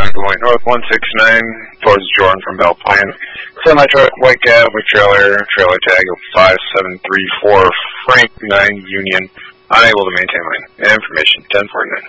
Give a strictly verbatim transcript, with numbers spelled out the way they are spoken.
going north one six nine towards Jordan from Belle Plaine. Semi truck, white cab with trailer, trailer tag of five seven three four Frank nine Union. Unable to maintain line. Information ten forty-nine.